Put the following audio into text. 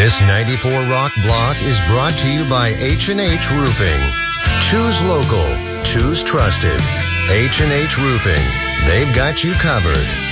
This 94 Rock block is brought to you by H&H Roofing. Choose local. Choose trusted. H&H Roofing. They've got you covered.